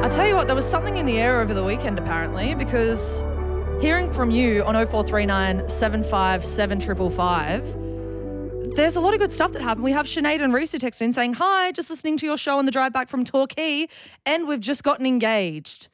tell you what, there was something in the air over the weekend apparently, because hearing from you on 0439 757 555, there's a lot of good stuff that happened. We have Sinead and Reese who texted in saying, hi, just listening to your show on the drive back from Torquay and we've just gotten engaged.